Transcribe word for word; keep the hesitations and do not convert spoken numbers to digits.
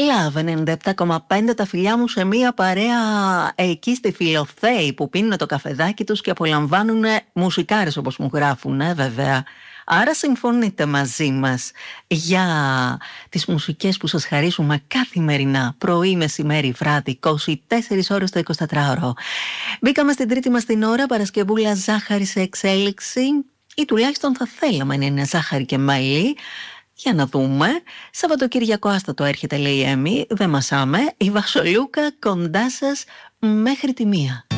Λαβ ενενήντα επτά κόμμα πέντε, τα φιλιά μου σε μία παρέα εκεί στη Φιλοθέη που πίνουν το καφεδάκι τους και απολαμβάνουν μουσικάρες, όπως μου γράφουν, ε, βέβαια. Άρα συμφωνείτε μαζί μας για τις μουσικές που σας χαρίσουμε καθημερινά, πρωί, μεσημέρι, βράδυ, είκοσι τέσσερις ώρες το εικοσιτετράωρο. Μπήκαμε στην τρίτη μας την ώρα, Παρασκευούλα ζάχαρη σε εξέλιξη, ή τουλάχιστον θα θέλαμε να είναι ζάχαρη και μέλι. Για να δούμε. Σαββατοκύριακο άστατο έρχεται, λέει η Έμι. Δεν μασάμε. Η Βασολούκα κοντά σας μέχρι τη μία.